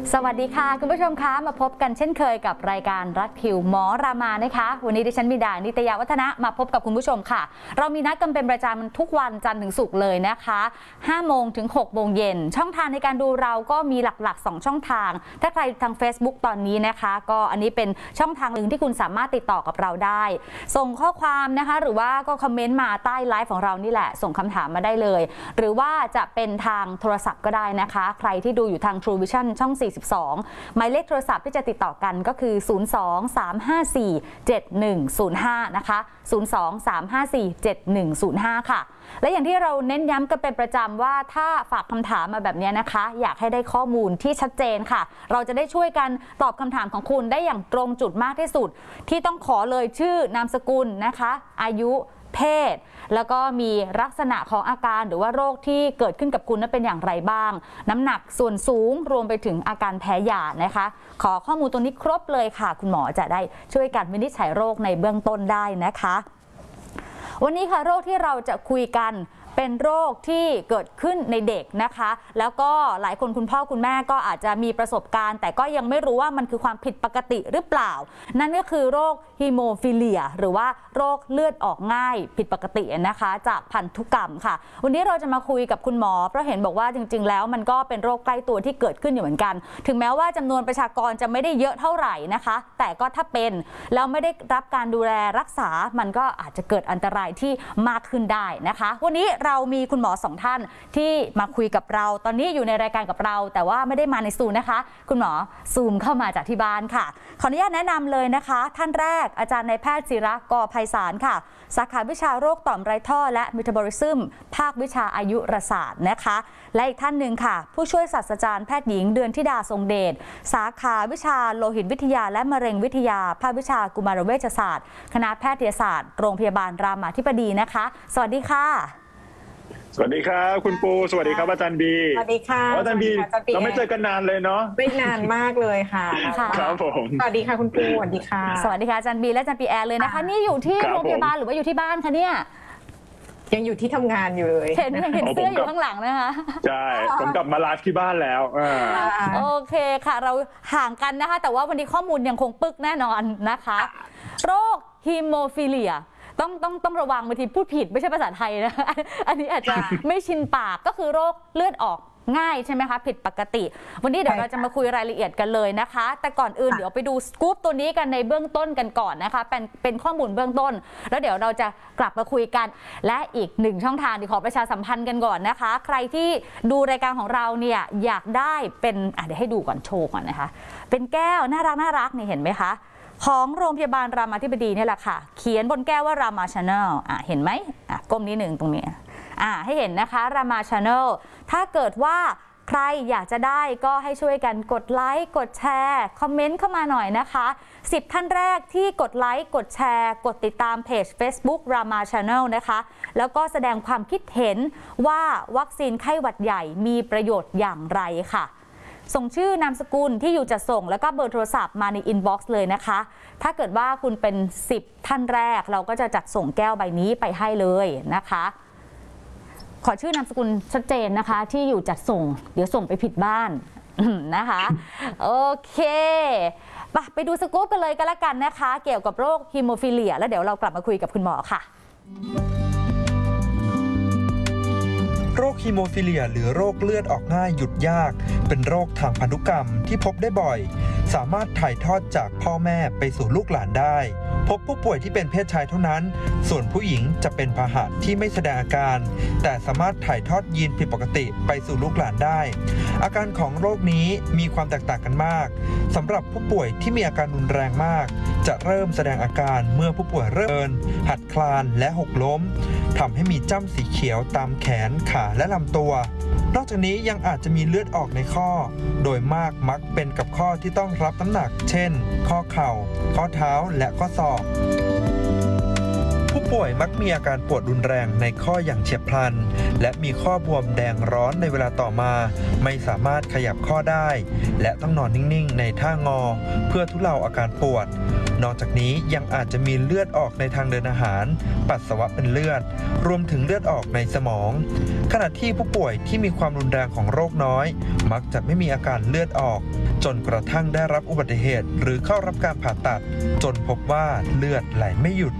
สวัสดีค่ะคุณผู้ชมคะมาพบกันเช่นเคยกับรายการรักผิวหมอรามานะคะวันนี้ดิฉันมีดานิตยาวัฒนะมาพบกับคุณผู้ชมค่ะเรามีนัดกันเป็นประจำทุกวันจันทร์ถึงศุกร์เลยนะคะ5 โมงถึง 6 โมงเย็นช่องทางในการดูเราก็มีหลักๆ2ช่องทางถ้าใครทาง Facebook ตอนนี้นะคะก็อันนี้เป็นช่องทางหนึ่งที่คุณสามารถติดต่อกับเราได้ส่งข้อความนะคะหรือว่าก็คอมเมนต์มาใต้ไลฟ์ของเรานี่แหละส่งคำถามมาได้เลยหรือว่าจะเป็นทางโทรศัพท์ก็ได้นะคะใครที่ดูอยู่ทาง True Vision ช่อง42หมายเลขโทรศัพท์ที่จะติดต่อกันก็คือ02-354-7105นะคะ02-354-7105ค่ะและอย่างที่เราเน้นย้ำกันเป็นประจำว่าถ้าฝากคำถามมาแบบนี้นะคะอยากให้ได้ข้อมูลที่ชัดเจนค่ะเราจะได้ช่วยกันตอบคำถามของคุณได้อย่างตรงจุดมากที่สุดที่ต้องขอเลยชื่อนามสกุลนะคะอายุเพศแล้วก็มีลักษณะของอาการหรือว่าโรคที่เกิดขึ้นกับคุณนั้นเป็นอย่างไรบ้างน้ำหนักส่วนสูงรวมไปถึงอาการแพ้ยานะคะขอข้อมูลตรงนี้ครบเลยค่ะคุณหมอจะได้ช่วยกันวินิจฉัยโรคในเบื้องต้นได้นะคะวันนี้ค่ะโรคที่เราจะคุยกันเป็นโรคที่เกิดขึ้นในเด็กนะคะแล้วก็หลายคนคุณพ่อคุณแม่ก็อาจจะมีประสบการณ์แต่ก็ยังไม่รู้ว่ามันคือความผิดปกติหรือเปล่านั่นก็คือโรคฮีโมฟิเลียหรือว่าโรคเลือดออกง่ายผิดปกตินะคะจากพันธุกรรมค่ะวันนี้เราจะมาคุยกับคุณหมอเพราะเห็นบอกว่าจริงๆแล้วมันก็เป็นโรคใกล้ตัวที่เกิดขึ้นอยู่เหมือนกันถึงแม้ว่าจำนวนประชากรจะไม่ได้เยอะเท่าไหร่นะคะแต่ก็ถ้าเป็นแล้วไม่ได้รับการดูแลรักษามันก็อาจจะเกิดอันตรายที่มากขึ้นได้นะคะวันนี้เรามีคุณหมอ2ท่านที่มาคุยกับเราตอนนี้อยู่ในรายการกับเราแต่ว่าไม่ได้มาในซูมนะคะคุณหมอซูมเข้ามาจากที่บ้านค่ะขออนุญาตแนะนำเลยนะคะท่านแรกอาจารย์นายแพทย์ศิระ ก.ไพศาลค่ะสาขาวิชาโรคต่อมไรท่อและเมตาบอลิซึมภาควิชาอายุรศาสตร์นะคะและอีกท่านหนึ่งค่ะผู้ช่วยศาสตราจารย์แพทย์หญิงเดือนธิดาทรงเดชสาขาวิชาโลหิตวิทยาและมะเร็งวิทยาภาควิชากุมารเวชศาสตร์คณะแพทยศาสตร์โรงพยาบาลรามาธิบดีนะคะสวัสดีค่ะสวัสดีครับคุณปูสวัสดีครับอาจารย์บีสวัสดีค่ะอาจารย์บีเราไม่เจอกันนานเลยเนาะไม่นานมากเลยค่ะครับผมสวัสดีค่ะคุณปูสวัสดีค่ะสวัสดีค่ะอาจารย์บีและอาจารย์ปีแอร์เลยนะคะนี่อยู่ที่โรงพยาบาลหรือว่าอยู่ที่บ้านคะเนี่ยยังอยู่ที่ทำงานอยู่เลยเห็นเสื้ออยู่ข้างหลังนะคะใช่ผมกลับมาไลฟ์ที่บ้านแล้วโอเคค่ะเราห่างกันนะคะแต่ว่าวันนี้ข้อมูลยังคงปึกแน่นอนนะคะโรคฮีโมฟิเลียต้องระวังบางทีพูดผิดไม่ใช่ภาษาไทยนะอันนี้อาจจะไม่ชินปากก็คือโรคเลือดออกง่ายใช่ไหมคะผิดปกติวันนี้เดี๋ยวเราจะมาคุยรายละเอียดกันเลยนะคะแต่ก่อนอื่นเดี๋ยวไปดูสกู๊ปตัวนี้กันในเบื้องต้นกันก่อนนะคะเป็นข้อมูลเบื้องต้นแล้วเดี๋ยวเราจะกลับมาคุยกันและอีก1ช่องทางที่ขอประชาสัมพันธ์กันก่อนนะคะใครที่ดูรายการของเราเนี่ยอยากได้เป็นเดี๋ยวให้ดูก่อนโชว์ก่อนนะคะเป็นแก้วน่ารักนี่เห็นไหมคะของโรงพยาบาลรามาธิบดีนี่แหละค่ะเขียนบนแก้วว่ารามาชาแนลเห็นไหมก้มนิดหนึ่งตรงนี้ให้เห็นนะคะรามาชาแนลถ้าเกิดว่าใครอยากจะได้ก็ให้ช่วยกันกดไลค์กดแชร์คอมเมนต์เข้ามาหน่อยนะคะ10ท่านแรกที่กดไลค์กดแชร์กดติดตามเพจ Facebook Rama Channel นะคะแล้วก็แสดงความคิดเห็นว่าวัคซีนไข้หวัดใหญ่มีประโยชน์อย่างไรค่ะส่งชื่อนามสกุลที่อยู่จะส่งแล้วก็เบอร์โทรศัพท์มาในอินบ็อกซ์เลยนะคะถ้าเกิดว่าคุณเป็น10ท่านแรกเราก็จะจัดส่งแก้วใบนี้ไปให้เลยนะคะขอชื่อนามสกุลชัดเจนนะคะที่อยู่จัดส่งเดี๋ยวส่งไปผิดบ้านนะคะโอเคไปดูสกู๊ปกันเลยกันละกันนะคะเกี่ยวกับโรคฮีโมฟิเลียแล้วเดี๋ยวเรากลับมาคุยกับคุณหมอค่ะโรคฮีโมฟิเลียหรือโรคเลือดออกง่ายหยุดยากเป็นโรคทางพันธุกรรมที่พบได้บ่อยสามารถถ่ายทอดจากพ่อแม่ไปสู่ลูกหลานได้พบผู้ป่วยที่เป็นเพศชายเท่านั้นส่วนผู้หญิงจะเป็นพาหะที่ไม่แสดงอาการแต่สามารถถ่ายทอดยีนผิดปกติไปสู่ลูกหลานได้อาการของโรคนี้มีความแตกต่างกันมากสำหรับผู้ป่วยที่มีอาการรุนแรงมากจะเริ่มแสดงอาการเมื่อผู้ป่วยเริ่มเดินหัดคลานและหกล้มทำให้มีจ้ำสีเขียวตามแขนขาและลำตัวนอกจากนี้ยังอาจจะมีเลือดออกในข้อโดยมากมักเป็นกับข้อที่ต้องรับน้ำหนักเช่นข้อเข่าข้อเท้าและข้อศอกผู้ป่วยมักมีอาการปวดรุนแรงในข้ออย่างเฉียบพลันและมีข้อบวมแดงร้อนในเวลาต่อมาไม่สามารถขยับข้อได้และต้องนอนนิ่งๆในท่างอเพื่อทุเลาอาการปวดนอกจากนี้ยังอาจจะมีเลือดออกในทางเดินอาหารปัสสาวะเป็นเลือดรวมถึงเลือดออกในสมองขณะที่ผู้ป่วยที่มีความรุนแรงของโรคน้อยมักจะไม่มีอาการเลือดออกจนกระทั่งได้รับอุบัติเหตุหรือเข้ารับการผ่าตัดจนพบว่าเลือดไหลไม่หยุด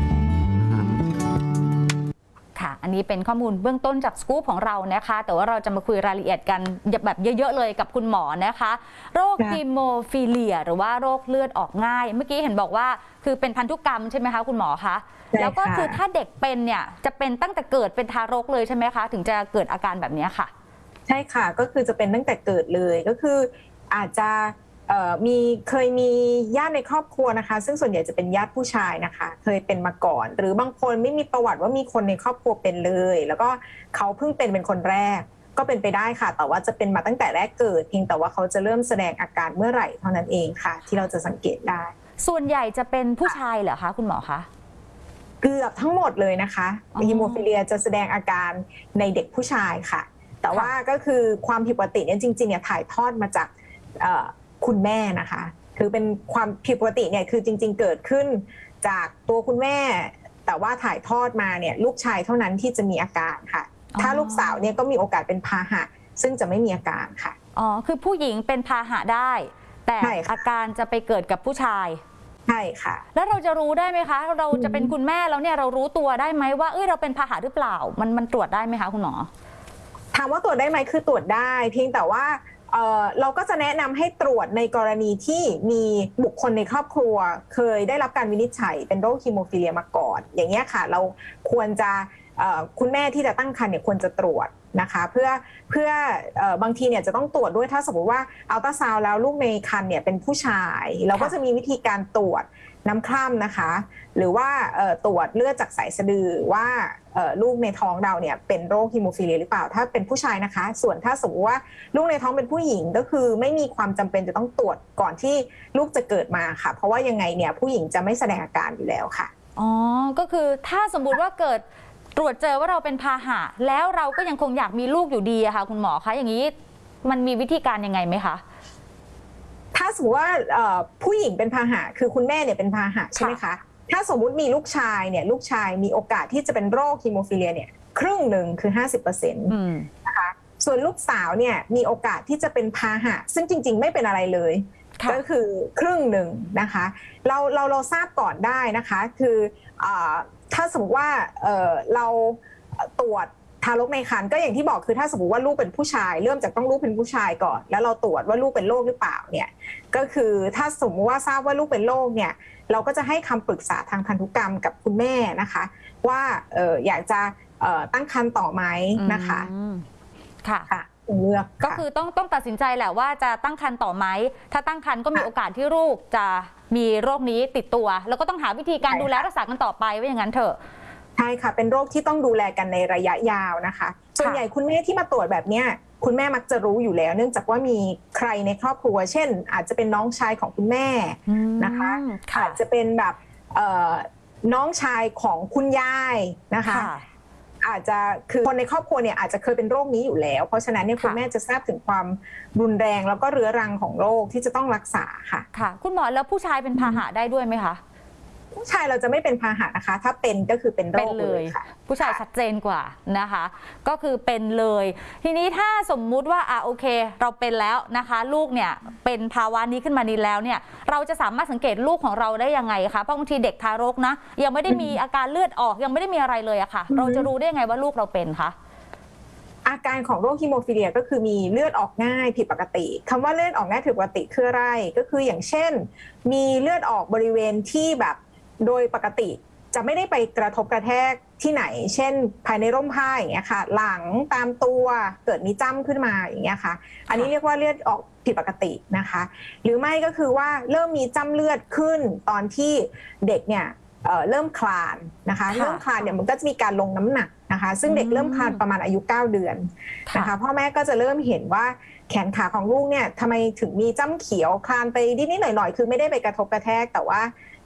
ค่ะอันนี้เป็นข้อมูลเบื้องต้นจากสกู๊ปของเรานะคะแต่ว่าเราจะมาคุยรายละเอียดกันแบบเยอะๆเลยกับคุณหมอนะคะโรคฮีโมฟิเลียหรือว่าโรคเลือดออกง่ายเมื่อกี้เห็นบอกว่าคือเป็นพันธุกรรมใช่ไหมคะคุณหมอคะแล้วก็คือถ้าเด็กเป็นเนี่ยจะเป็นตั้งแต่เกิดเป็นทารกเลยใช่ไหมคะถึงจะเกิดอาการแบบนี้ค่ะใช่ค่ะก็คือจะเป็นตั้งแต่เกิดเลยก็คืออาจจะเคยมีญาติในครอบครัวนะคะซึ่งส่วนใหญ่จะเป็นญาติผู้ชายนะคะเคยเป็นมาก่อนหรือบางคนไม่มีประวัติว่ามีคนในครอบครัวเป็นเลยแล้วก็เขาเพิ่งเป็นคนแรกก็เป็นไปได้ค่ะแต่ว่าจะเป็นมาตั้งแต่แรกเกิดเพียงแต่ว่าเขาจะเริ่มแสดงอาการเมื่อไหร่เท่านั้นเองค่ะที่เราจะสังเกตได้ส่วนใหญ่จะเป็นผู้ชายเหรอคะคุณหมอคะเกือบทั้งหมดเลยนะคะฮีโมฟิเลียจะแสดงอาการในเด็กผู้ชายค่ะแต่ว่าก็คือความผิดปกติเนี่ยจริงๆเนี่ยถ่ายทอดมาจากคุณแม่นะคะคือเป็นความผิดปกติเนี่ยคือจริงๆเกิดขึ้นจากตัวคุณแม่แต่ว่าถ่ายทอดมาเนี่ยลูกชายเท่านั้นที่จะมีอาการค่ะถ้าลูกสาวเนี่ยก็มีโอกาสเป็นพาหะซึ่งจะไม่มีอาการค่ะอ๋อคือผู้หญิงเป็นพาหะได้แต่อาการจะไปเกิดกับผู้ชายใช่ค่ะแล้วเราจะรู้ได้ไหมคะเราจะเป็นคุณแม่แล้วเนี่ยเรารู้ตัวได้ไหมว่าเราเป็นพาหะหรือเปล่ามันตรวจได้ไหมคะคุณหมอถามว่าตรวจได้ไหมคือตรวจได้เพียงแต่ว่าเราก็จะแนะนำให้ตรวจในกรณีที่มีบุคคลในครอบครัวเคยได้รับการวินิจฉัยเป็นโรคฮีโมฟิเลียมาก่อนอย่างเงี้ยค่ะเราควรจะคุณแม่ที่จะตั้งครรภ์เนี่ยควรจะตรวจนะคะเพื่อบางทีเนี่ยจะต้องตรวจด้วยถ้าสมมติว่าอัลตราซาวด์แล้วลูกในครรภ์เนี่ยเป็นผู้ชายเราก็จะมีวิธีการตรวจน้ำคร่ำนะคะหรือว่าตรวจเลือดจากสายสะดือว่าลูกในท้องเราเนี่ยเป็นโรคฮีโมฟิเลียหรือเปล่าถ้าเป็นผู้ชายนะคะส่วนถ้าสมมติว่าลูกในท้องเป็นผู้หญิงก็คือไม่มีความจำเป็นจะต้องตรวจก่อนที่ลูกจะเกิดมาค่ะเพราะว่ายังไงเนี่ยผู้หญิงจะไม่แสดงอาการอยู่แล้วค่ะอ๋อก็คือถ้าสมมุติว่าเกิดตรวจเจอว่าเราเป็นพาหะแล้วเราก็ยังคงอยากมีลูกอยู่ดีอะค่ะคุณหมอคะอย่างนี้มันมีวิธีการยังไงไหมคะถ้าสมมติว่าผู้หญิงเป็นพาหะคือคุณแม่เนี่ยเป็นพาหะใช่ไหมคะถ้าสมมุติมีลูกชายเนี่ยลูกชายมีโอกาสที่จะเป็นโรคฮีโมฟิเลียเนี่ยครึ่งหนึ่งคือ 50% นะคะส่วนลูกสาวเนี่ยมีโอกาสที่จะเป็นพาหะซึ่งจริงๆไม่เป็นอะไรเลยก็คือครึ่งหนึ่งนะคะเราทราบก่อนได้นะคะคือถ้าสมมติว่าเราตรวจทารกในครรภ์ก็อย่างที่บอกคือถ้าสมมติว่าลูกเป็นผู้ชายเริ่มจากต้องลูกเป็นผู้ชายก่อนแล้วเราตรวจว่าลูกเป็นโรคหรือเปล่าเนี่ยก็คือถ้าสมมติว่าทราบว่าลูกเป็นโรคเนี่ยเราก็จะให้คำปรึกษาทางพันธุกรรมกับคุณแม่นะคะว่าอยากจะตั้งครรภ์ต่อไหมนะคะค่ะเลือกก็คือต้องตัดสินใจแหละว่าจะตั้งครรภ์ต่อไหมถ้าตั้งครรภ์ก็มีโอกาสที่ลูกจะมีโรคนี้ติดตัวแล้วก็ต้องหาวิธีการดูแลรักษากันต่อไปว่าอย่างนั้นเถอะใช่ค่ะเป็นโรคที่ต้องดูแลกันในระยะยาวนะคะส่วนใหญ่คุณแม่ที่มาตรวจแบบเนี้ยคุณแม่มักจะรู้อยู่แล้วเนื่องจากว่ามีใครในครอบครัวเช่นอาจจะเป็นน้องชายของคุณแม่นะคะอาจจะเป็นแบบน้องชายของคุณยายนะคะอาจจะคือคนในครอบครัวเนี่ยอาจจะเคยเป็นโรคนี้อยู่แล้วเพราะฉะนั้นเนี่ยคุณแม่จะทราบถึงความรุนแรงแล้วก็เรื้อรังของโรคที่จะต้องรักษาค่ะค่ะคุณหมอแล้วผู้ชายเป็นพาหะได้ด้วยไหมคะผู้ชายเราจะไม่เป็นพาหะนะคะถ้าเป็นก็คือเป็นโรคเลยค่ะผู้ชายชัดเจนกว่านะคะก็คือเป็นเลยทีนี้ถ้าสมมุติว่าโอเคเราเป็นแล้วนะคะลูกเนี่ยเป็นภาวะนี้ขึ้นมานี้แล้วเนี่ยเราจะสามารถสังเกตลูกของเราได้ยังไงคะเพราะบางทีเด็กทารกนะยังไม่ได้มีอาการเลือดออกยังไม่ได้มีอะไรเลยอะค่ะเราจะรู้ได้ยังไงว่าลูกเราเป็นคะอาการของโรคฮีโมฟิเลียก็คือมีเลือดออกง่ายผิดปกติคำว่าเลือดออกง่ายผิดปกติคืออะไรก็คืออย่างเช่นมีเลือดออกบริเวณที่แบบโดยปกติจะไม่ได้ไปกระทบกระแทกที่ไหนเช่นภายในร่มผ้าอย่างเงี้ยค่ะหลังตามตัวเกิดมีจ้ำขึ้นมาอย่างเงี้ยค่ะอันนี้เรียกว่าเลือดออกผิดปกตินะคะหรือไม่ก็คือว่าเริ่มมีจ้ำเลือดขึ้นตอนที่เด็กเนี่ยเริ่มคลานนะคะเริ่มคลานเนี่ยมันก็จะมีการลงน้ำหนักนะคะซึ่งเด็กเริ่มคลานประมาณอายุ9 เดือนนะคะพ่อแม่ก็จะเริ่มเห็นว่าแขนขาของลูกเนี่ยทำไมถึงมีจ้ำเขียวคลานไปนิดๆหน่อยๆคือไม่ได้ไปกระทบกระแทกแต่ว่า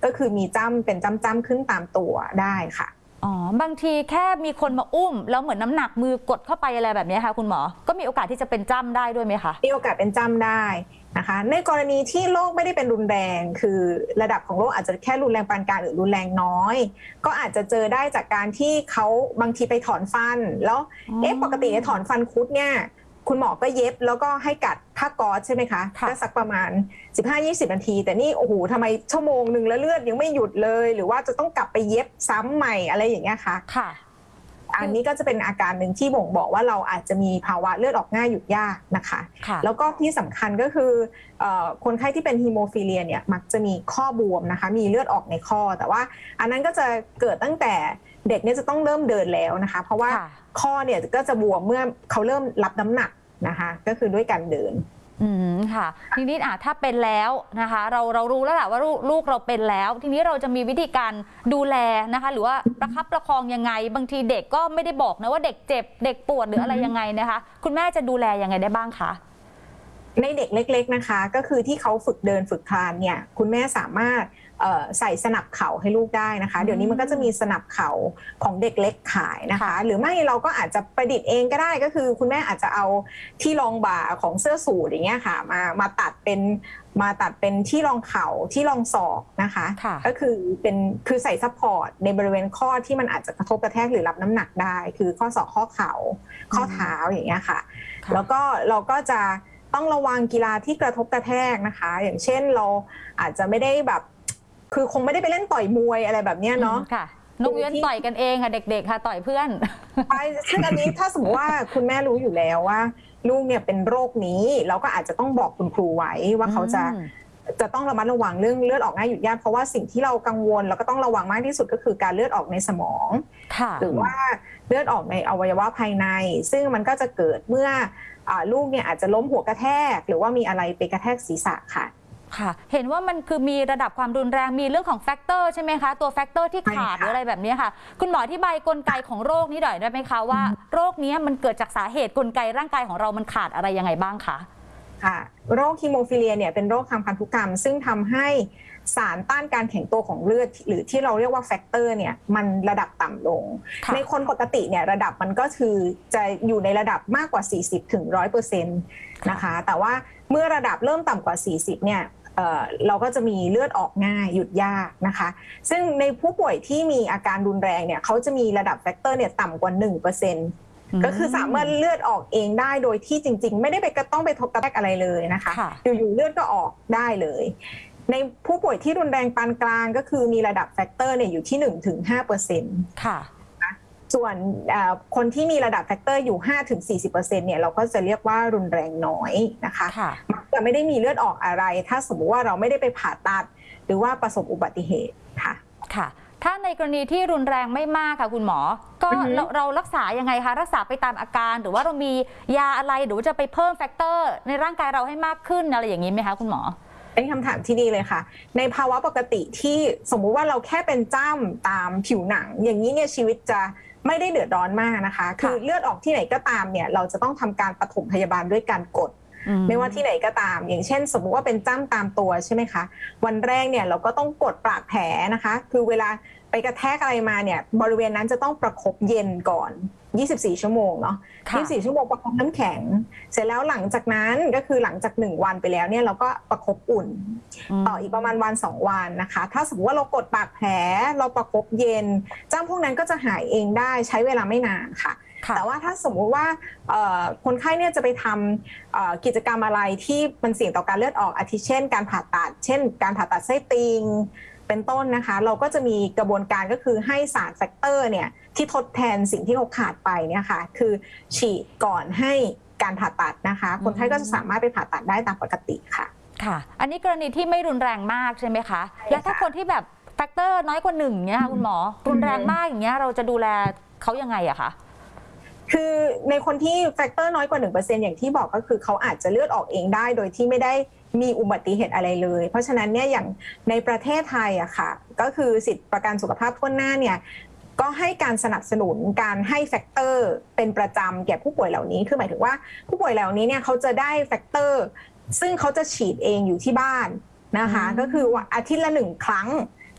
ก็คือมีจ้ำเป็นจ้ำขึ้นตามตัวได้ค่ะอ๋อบางทีแค่มีคนมาอุ้มแล้วเหมือนน้ำหนักมือกดเข้าไปอะไรแบบนี้ค่ะคุณหมอก็มีโอกาสที่จะเป็นจ้ำได้ด้วยไหมคะมีโอกาสเป็นจ้ำได้นะคะในกรณีที่โรคไม่ได้เป็นรุนแรงคือระดับของโรคอาจจะแค่รุนแรงปานกลางหรือรุนแรงน้อยก็อาจจะเจอได้จากการที่เขาบางทีไปถอนฟันแล้วปกติถอนฟันคุดเนี่ยคุณหมอก็เย็บแล้วก็ให้กัดผ้าก๊อซใช่ไหมคะก็สักประมาณ 15-20 นาทีแต่นี่โอ้โหทำไมชั่วโมงนึงแล้วเลือดยังไม่หยุดเลยหรือว่าจะต้องกลับไปเย็บซ้ำใหม่อะไรอย่างเงี้ยค่ะอันนี้ก็จะเป็นอาการหนึ่งที่บ่งบอกว่าเราอาจจะมีภาวะเลือดออกง่ายหยุดยากนะคะแล้วก็ที่สำคัญก็คือคนไข้ที่เป็นฮีโมฟิเลียเนี่ยมักจะมีข้อบวมนะคะมีเลือดออกในข้อแต่ว่าอันนั้นก็จะเกิดตั้งแต่เด็กเนี่ยจะต้องเริ่มเดินแล้วนะคะเพราะว่าข้อเนี่ยก็จะบวมเมื่อเขาเริ่มรับน้ำหนักนะคะก็คือด้วยการเดินค่ะทีนี้ถ้าเป็นแล้วนะคะเรารู้แล้วแหละว่าลูกเราเป็นแล้วทีนี้เราจะมีวิธีการดูแลนะคะหรือว่าประคับประคองยังไงบางทีเด็กก็ไม่ได้บอกนะว่าเด็กเจ็บเด็กปวดหรืออะไรยังไงนะคะคุณแม่จะดูแลยังไงได้บ้างคะในเด็กเล็กๆนะคะก็คือที่เขาฝึกเดินฝึกคลานเนี่ยคุณแม่สามารถใส่สนับเข่าให้ลูกได้นะคะเดี๋ยวนี้มันก็จะมีสนับเข่าของเด็กเล็กขายนะคะหรือไม่เราก็อาจจะประดิษฐ์เองก็ได้ก็คือคุณแม่อาจจะเอาที่รองบ่าของเสื้อสูทอย่างเงี้ยค่ะมาตัดเป็นที่รองเข่าที่รองศอกนะคะก็คือใส่ซัพพอร์ตในบริเวณข้อที่มันอาจจะกระทบกระแทกหรือรับน้ำหนักได้คือข้อศอกข้อเข่าข้อเท้าอย่างเงี้ยค่ะแล้วก็เราก็จะต้องระวังกีฬาที่กระทบกระแทกนะคะอย่างเช่นเราอาจจะไม่ได้แบบคือคงไม่ได้ไปเล่นต่อยมวยอะไรแบบนี้เนาะค่ะนกเวียนต่อยกันเองค่ะเด็กๆค่ะต่อยเพื่อนใช่ซึ่งอันนี้ถ้าสมมติว่าคุณแม่รู้อยู่แล้วว่าลูกเนี่ยเป็นโรคนี้เราก็อาจจะต้องบอกคุณครูไว้ว่าเขาจะต้องระมัดระวังเรื่องเลือดออกง่ายหยุดยากเพราะว่าสิ่งที่เรากังวลแล้วก็ต้องระวังมากที่สุดก็คือการเลือดออกในสมองหรือว่าเลือดออกในอวัยวะภายในซึ่งมันก็จะเกิดเมื่อลูกเนี่ยอาจจะล้มหัวกระแทกหรือว่ามีอะไรไปกระแทกศีรษะค่ะเห็นว่ามันคือมีระดับความรุนแรงมีเรื่องของแฟกเตอร์ใช่ไหมคะตัวแฟกเตอร์ที่ขาดหรืออะไรแบบนี้ค่ะคุณหมออธิบายกลไกของโรคนี้หน่อยได้ไหมคะว่าโรคนี้มันเกิดจากสาเหตุกลไกร่างกายของเรามันขาดอะไรยังไงบ้างคะค่ะโรคฮีโมฟิเลียเนี่ยเป็นโรคทางพันธุกรรมซึ่งทำให้สารต้านการแข็งตัวของเลือดหรือที่เราเรียกว่าแฟกเตอร์เนี่ยมันระดับต่ำลงในคนปกติเนี่ยระดับมันก็คือจะอยู่ในระดับมากกว่า 40-100% นะคะแต่ว่าเมื่อระดับเริ่มต่ำกว่า 40เนี่ยเราก็จะมีเลือดออกง่ายหยุดยากนะคะซึ่งในผู้ป่วยที่มีอาการรุนแรงเนี่ยเขาจะมีระดับแฟกเตอร์เนี่ยต่ำกว่า 1% ก็คือสามารถเลือดออกเองได้โดยที่จริงๆไม่ได้ไปต้องไปทบกระแทกอะไรเลยนะคะอยู่ๆเลือดก็ออกได้เลยในผู้ป่วยที่รุนแรงปานกลางก็คือมีระดับแฟกเตอร์เนี่ยอยู่ที่ 1-5% ค่ะส่วนคนที่มีระดับแฟกเตอร์อยู่ 5-40% เนี่ยเราก็จะเรียกว่ารุนแรงน้อยนะคะมักจะไม่ได้มีเลือดออกอะไรถ้าสมมติว่าเราไม่ได้ไปผ่าตัดหรือว่าประสบอุบัติเหตุค่ะถ้าในกรณีที่รุนแรงไม่มากค่ะคุณหมอก็เรารักษายังไงคะรักษาไปตามอาการหรือว่าเรามียาอะไรหรือว่าจะไปเพิ่มแฟกเตอร์ในร่างกายเราให้มากขึ้นอะไรอย่างนี้ไหมคะคุณหมอเป็นคำถามที่ดีเลยค่ะในภาวะปกติที่สมมุติว่าเราแค่เป็นจ้ำตามผิวหนังอย่างนี้เนี่ยชีวิตจะไม่ได้เดือดร้อนมากนะคะคือเลือดออกที่ไหนก็ตามเนี่ยเราจะต้องทำการปฐมพยาบาลด้วยการกดไม่ว่าที่ไหนก็ตามอย่างเช่นสมมุติว่าเป็นจ้ำตามตัวใช่ไหมคะวันแรกเนี่ยเราก็ต้องกดปากแผลนะคะคือเวลาไปกระแทกอะไรมาเนี่ยบริเวณนั้นจะต้องประคบเย็นก่อน24 ชั่วโมงเนาะ24 ชั่วโมงประคบน้ำแข็งเสร็จแล้วหลังจากนั้นก็คือหลังจาก1วันไปแล้วเนี่ยเราก็ประคบอุ่นต่ออีกประมาณวัน2วันนะคะถ้าสมมติว่าเรากดปากแผลเราประคบเย็นจ้ำพวกนั้นก็จะหายเองได้ใช้เวลาไม่นานค่ะแต่ว่าถ้าสมมุติว่าคนไข้เนี่ยจะไปทำกิจกรรมอะไรที่มันเสี่ยงต่อการเลือดออกอาทิเช่นการผ่าตัดเช่นการผ่าตัดไส้ติ่งเป็นต้นนะคะเราก็จะมีกระบวนการก็คือให้สารแฟกเตอร์เนี่ยที่ทดแทนสิ่งที่เขาขาดไปเนี่ยค่ะคือฉีดก่อนให้การผ่าตัดนะคะคนไข้ก็จะสามารถไปผ่าตัดได้ตามปกติค่ะค่ะอันนี้กรณีที่ไม่รุนแรงมากใช่ไหมคะและถ้าคนที่แบบแฟกเตอร์น้อยกว่า1เนี่ยคุณหมอรุนแรงมากอย่างเงี้ยเราจะดูแลเขายังไงอะคะคือในคนที่แฟกเตอร์น้อยกว่า 1% อย่างที่บอกก็คือเขาอาจจะเลือดออกเองได้โดยที่ไม่ได้มีอุบัติเหตุอะไรเลยเพราะฉะนั้นเนี่ยอย่างในประเทศไทยอะค่ะก็คือสิทธิประกันสุขภาพทั่วหน้าเนี่ยก็ให้การสนับสนุนการให้แฟกเตอร์เป็นประจำแก่ผู้ป่วยเหล่านี้คือหมายถึงว่าผู้ป่วยเหล่านี้เนี่ยเขาจะได้แฟกเตอร์ซึ่งเขาจะฉีดเองอยู่ที่บ้านนะคะก็คือว่าอาทิตย์ละ1 ครั้ง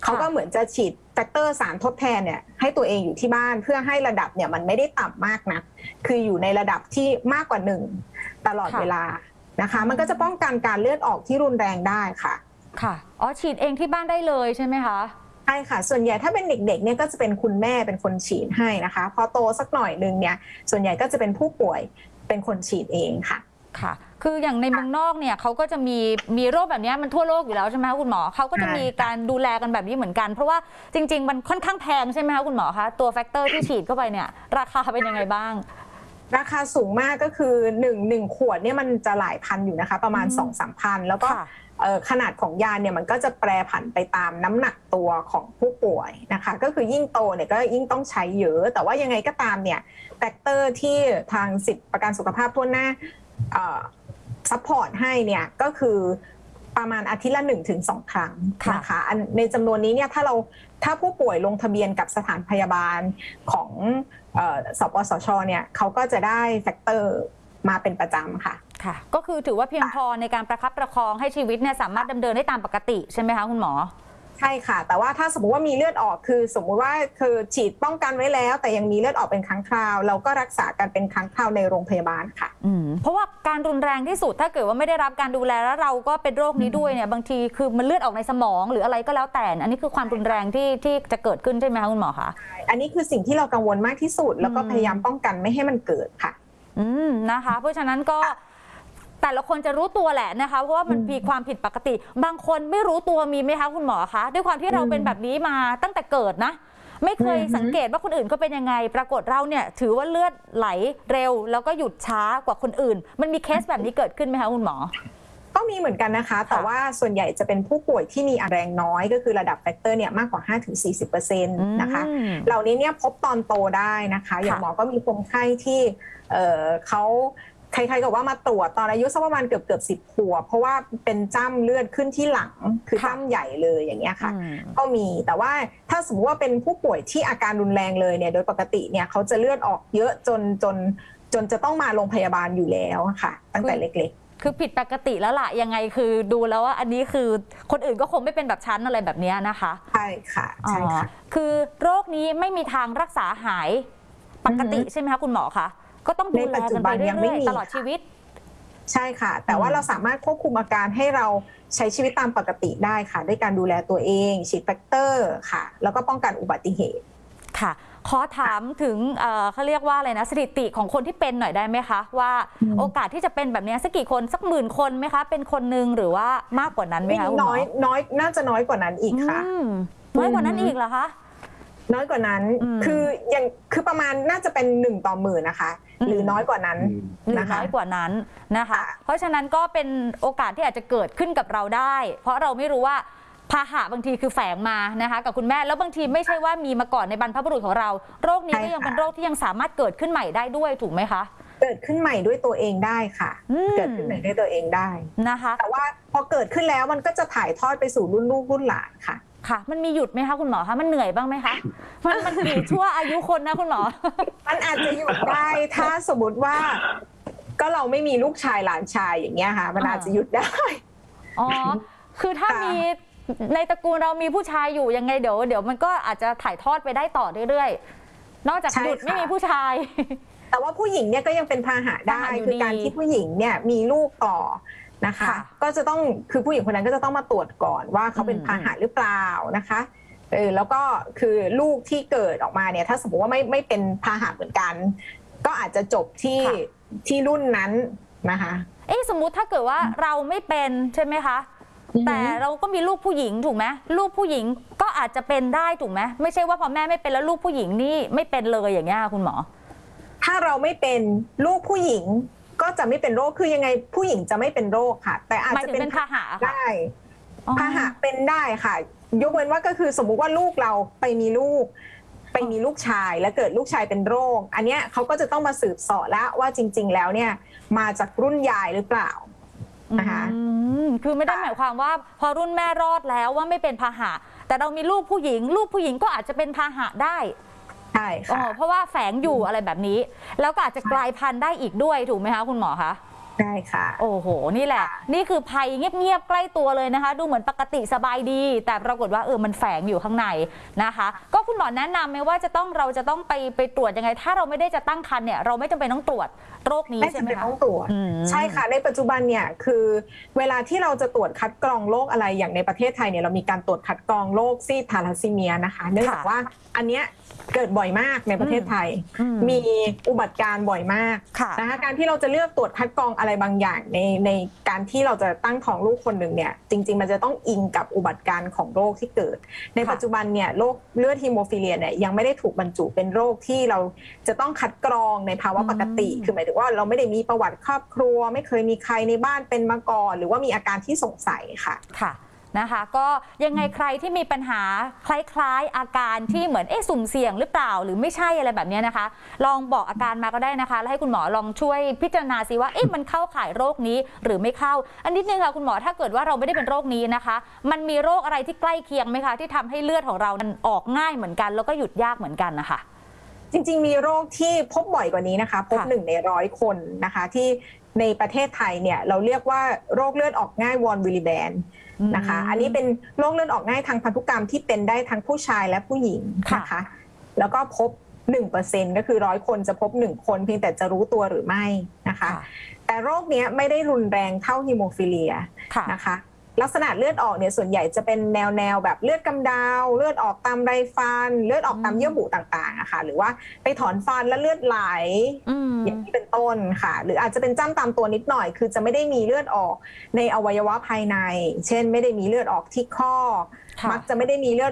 เขาก็เหมือนจะฉีดแฟกเตอร์สารทดแทนเนี่ยให้ตัวเองอยู่ที่บ้านเพื่อให้ระดับเนี่ยมันไม่ได้ต่ำมากนะคืออยู่ในระดับที่มากกว่า1ตลอดเวลานะคะมันก็จะป้องกันการเลือดออกที่รุนแรงได้ค่ะค่ะอ๋อฉีดเองที่บ้านได้เลยใช่ไหมคะใช่ค่ะส่วนใหญ่ถ้าเป็นเด็กๆเนี่ยก็จะเป็นคุณแม่เป็นคนฉีดให้นะคะพอโตสักหน่อยนึงเนี่ยส่วนใหญ่ก็จะเป็นผู้ป่วยเป็นคนฉีดเองค่ะค่ะคืออย่างในเมืองนอกเนี่ยเขาก็จะมีโรคแบบนี้มันทั่วโลกอยู่แล้วใช่ไหมคะคุณหมอเขาก็จะมีการดูแลกันแบบนี้เหมือนกันเพราะว่าจริงๆมันค่อนข้างแพงใช่ไหมคะคุณหมอคะตัวแฟกเตอร์ที่ฉีดเข้าไปเนี่ยราคาเป็นยังไงบ้างราคาสูงมากก็คือ1ขวดเนี่ยมันจะหลายพันอยู่นะคะประมาณ 2-3 พันแล้วก็ขนาดของยาเนี่ยมันก็จะแปรผันไปตามน้ำหนักตัวของผู้ป่วยนะคะก็คือยิ่งโตเนี่ยก็ยิ่งต้องใช้เยอะแต่ว่ายังไงก็ตามเนี่ยแฟกเตอร์ที่ทางสิทธิประกันสุขภาพทั่วหน้าซัพพอร์ตให้เนี่ยก็คือประมาณอาทิตย์ละ 1-2 ครั้งนะคะในจำนวนนี้เนี่ยถ้าผู้ป่วยลงทะเบียนกับสถานพยาบาลของสปสช.เนี่ยเขาก็จะได้แฟกเตอร์มาเป็นประจำค่ะค่ะก็คือถือว่าเพียงพอในการประคับประคองให้ชีวิตเนี่ยสามารถดำเนินได้ตามปกติใช่ไหมคะคุณหมอใช่ค่ะแต่ว่าถ้าสมมุติว่ามีเลือดออกคือสมมุติว่าคือฉีดป้องกันไว้แล้วแต่ยังมีเลือดออกเป็นครั้งคราวเราก็รักษากันเป็นครั้งคราวในโรงพยาบาลค่ะเพราะว่าการรุนแรงที่สุดถ้าเกิดว่าไม่ได้รับการดูแลแล้วเราก็เป็นโรคนี้ด้วยเนี่ยบางทีคือมันเลือดออกในสมองหรืออะไรก็แล้วแต่อันนี้คือความรุนแรงที่จะเกิดขึ้นใช่ไหมคะคุณหมอคะอันนี้คือสิ่งที่เรากังวลมากที่สุดแล้วก็พยายามป้องกันไม่ให้มันเกิดค่ะนะคะเพราะฉะนั้นก็แต่ละคนจะรู้ตัวแหละนะคะเพราะว่ามันมีความผิดปกติบางคนไม่รู้ตัวมีไหมคะคุณหมอคะด้วยความที่เราเป็นแบบนี้มาตั้งแต่เกิดนะไม่เคยสังเกตว่าคนอื่นเขาเป็นยังไงปรากฏเราเนี่ยถือว่าเลือดไหลเร็วแล้วก็หยุดช้ากว่าคนอื่นมันมีเคสแบบนี้เกิดขึ้นไหมคะคุณหมอก็มีเหมือนกันนะคะแต่ว่าส่วนใหญ่จะเป็นผู้ป่วยที่มีแรงน้อยก็คือระดับแฟกเตอร์เนี่ยมากกว่า 5-40% นะคะเหล่านี้เนี่ยพบตอนโตได้นะคะอย่างหมอก็มีคนไข้ที่เขาใครๆก็ว่ามาตรวจตอนอายุสักประมาณเกือบ10 ขวบเพราะว่าเป็นจ้ำเลือดขึ้นที่หลังคือจ้ำใหญ่เลยอย่างเงี้ยค่ะก็มีแต่ว่าถ้าสมมติว่าเป็นผู้ป่วยที่อาการรุนแรงเลยเนี่ยโดยปกติเนี่ยเขาจะเลือดออกเยอะจนจะต้องมาโรงพยาบาลอยู่แล้วค่ะตั้งแต่เล็กๆคือผิดปกติแล้วล่ะยังไงคือดูแล้วว่าอันนี้คือคนอื่นก็คงไม่เป็นแบบชั้นอะไรแบบนี้นะคะใช่ค่ะใช่ค่ะคือโรคนี้ไม่มีทางรักษาหายปกติใช่ไหมคะคุณหมอคะก็ต้องดูแลกันไปเรื่อยๆตลอดชีวิตใช่ค่ะแต่ว่าเราสามารถควบคุมอาการให้เราใช้ชีวิตตามปกติได้ค่ะด้วยการดูแลตัวเองฉีดแฟกเตอร์ค่ะแล้วก็ป้องกันอุบัติเหตุค่ะขอถามถึงเขาเรียกว่าอะไรนะสถิติของคนที่เป็นหน่อยได้ไหมคะว่าโอกาสที่จะเป็นแบบนี้สักกี่คนสัก10,000 คนไหมคะเป็นคนหนึ่งหรือว่ามากกว่านั้นไหมคะคุณหมอน้อยน่าจะน้อยกว่านั้นอีกค่ะน้อยกว่านั้นอีกเหรอคะน้อยกว่านั้นคือประมาณน่าจะเป็น1 ต่อ 10,000นะคะหรือน้อยกว่านั้นนะคะน้อยกว่านั้นนะคะเพราะฉะนั้นก็เป็นโอกาสที่อาจจะเกิดขึ้นกับเราได้เพราะเราไม่รู้ว่าพาหะบางทีคือแฝงมานะคะกับคุณแม่แล้วบางทีไม่ใช่ว่ามีมาก่อนในบรรพบุรุษของเราโรคนี้ก็ยังเป็นโรคที่ยังสามารถเกิดขึ้นใหม่ได้ด้วยถูกไหมคะเกิดขึ้นใหม่ด้วยตัวเองได้ค่ะเกิดขึ้นใหม่ด้วยตัวเองได้นะคะแต่ว่าพอเกิดขึ้นแล้วมันก็จะถ่ายทอดไปสู่รุ่นลูกรุ่นหลานค่ะค่ะมันมีหยุดไหมคะคุณหมอคะมันเหนื่อยบ้างไหมคะมันอยู่ชั่วอายุคนนะคุณหมอมันอาจจะหยุดได้ถ้าสมมติว่าก็เราไม่มีลูกชายหลานชายอย่างเงี้ยค่ะมันอาจจะหยุดได้อ๋อคือถ้ามีในตระกูลเรามีผู้ชายอยู่ยังไงเดี๋ยวมันก็อาจจะถ่ายทอดไปได้ต่อเรื่อยๆนอกจากหยุดไม่มีผู้ชายแต่ว่าผู้หญิงเนี่ยก็ยังเป็นพาหะได้คือการที่ผู้หญิงเนี่ยมีลูกต่อนะคะก็จะต้องคือผู้หญิงคนนั้นก็จะต้องมาตรวจก่อนว่าเขาเป็นพาหะหรือเปล่านะคะแล้วก็คือลูกที่เกิดออกมาเนี่ยถ้าสมมติว่าไม่เป็นพาหะเหมือนกันก็อาจจะจบที่รุ่นนั้นนะคะสมมุติถ้าเกิดว่าเราไม่เป็นใช่ไหมคะแต่เราก็มีลูกผู้หญิงถูกไหมลูกผู้หญิงก็อาจจะเป็นได้ถูกไหมไม่ใช่ว่าพอแม่ไม่เป็นแล้วลูกผู้หญิงนี่ไม่เป็นเลยอย่างเงี้ยคุณหมอถ้าเราไม่เป็นลูกผู้หญิงก็จะไม่เป็นโรคคือยังไงผู้หญิงจะไม่เป็นโรคค่ะแต่อาจจะเป็นพาหะได้พาหะเป็นได้ค่ะยกเว้นว่าก็คือสมมุติว่าลูกเราไปมีลูกชายแล้วเกิดลูกชายเป็นโรคอันเนี้ยเขาก็จะต้องมาสืบเสาะแล้วว่าจริงๆแล้วเนี่ยมาจากรุ่นยายหรือเปล่านะคะคือไม่ได้หมายความว่าพอรุ่นแม่รอดแล้วว่าไม่เป็นพาหะแต่เรามีลูกผู้หญิงก็อาจจะเป็นพาหะได้ใช่ค่ะเพราะว่าแฝงอยู่อะไรแบบนี้แล้วก็อาจจะกลายพันธุ์ได้อีกด้วยถูกไหมคะคุณหมอคะได้ค่ะโอ้โหนี่แหละนี่คือภัยเงียบๆใกล้ตัวเลยนะคะดูเหมือนปกติสบายดีแต่ปรากฏว่ามันแฝงอยู่ข้างในนะคะก็คุณหมอแนะนำไหมว่าเราจะต้องไปตรวจยังไงถ้าเราไม่ได้จะตั้งครรภ์เนี่ยเราไม่จำเป็นต้องตรวจโรคนี้ใช่ไหมคะไม่จำเป็นต้องตรวจใช่ค่ะในปัจจุบันเนี่ยคือเวลาที่เราจะตรวจคัดกรองโรคอะไรอย่างในประเทศไทยเนี่ยเรามีการตรวจคัดกรองโรคซีสทาลัสซีเมียนะคะเนื่องจากว่าอันเนี้ยเกิดบ่อยมากในประเทศไทยมีอุบัติการณ์บ่อยมากนะคะการที่เราจะเลือกตรวจคัดกรองอะไรบางอย่างในการที่เราจะตั้งท้องลูกคนหนึ่งเนี่ยจริงๆมันจะต้องอิงกับอุบัติการณ์ของโรคที่เกิดในปัจจุบันเนี่ยโรคเลือดฮีโมฟิเลียเนี่ยยังไม่ได้ถูกบรรจุเป็นโรคที่เราจะต้องคัดกรองในภาวะปกติคือหมายถึงว่าเราไม่ได้มีประวัติครอบครัวไม่เคยมีใครในบ้านเป็นมาก่อนหรือว่ามีอาการที่สงสัยค่ะนะคะก็ยังไงใครที่มีปัญหาคล้ายๆอาการที่เหมือนสุ่มเสี่ยงหรือเปล่าหรือไม่ใช่อะไรแบบนี้นะคะลองบอกอาการมาก็ได้นะคะแล้วให้คุณหมอลองช่วยพิจารณาซิว่ามันเข้าข่ายโรคนี้หรือไม่เข้าอันนิดนึงค่ะคุณหมอถ้าเกิดว่าเราไม่ได้เป็นโรคนี้นะคะมันมีโรคอะไรที่ใกล้เคียงไหมคะที่ทำให้เลือดของเรามันออกง่ายเหมือนกันแล้วก็หยุดยากเหมือนกันนะคะจริงๆมีโรคที่พบบ่อยกว่านี้นะคะพบ1 ใน 100 คนนะคะที่ในประเทศไทยเนี่ยเราเรียกว่าโรคเลือดออกง่ายวอร์นวิลลิแบนนะคะอันนี้เป็นโรคเลือดออกง่ายทางพันธุกรรมที่เป็นได้ทั้งผู้ชายและผู้หญิงนะคะแล้วก็พบ 1% ก็คือ100 คนจะพบ1 คนเพียงแต่จะรู้ตัวหรือไม่นะคะแต่โรคนี้ไม่ได้รุนแรงเท่าฮีโมฟิเลียนะคะลักษณะเลือดออกเนี่ยส่วนใหญ่จะเป็นแนวแบบเลือดกำเดาเลือดออกตามไรฟันเลือดออกตามเยื่อบุต่างๆอะค่ะหรือว่าไปถอนฟันแล้วเลือดไหลอย่างนี้เป็นต้นค่ะหรืออาจจะเป็นจ้ำตามตัวนิดหน่อยคือจะไม่ได้มีเลือดออกในอวัยวะภายในเช่นไม่ได้มีเลือดออกที่ข้อมักจะไม่ได้มีเลือด